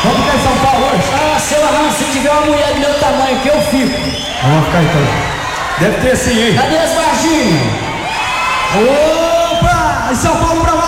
Vamos ficar em São Paulo hoje? Ah, seu Arranjo, se tiver uma mulher do meu tamanho que eu fico. Vamos ficar então. Deve ter sim, hein? Cadê as Varginhas? Opa! Em São Paulo pra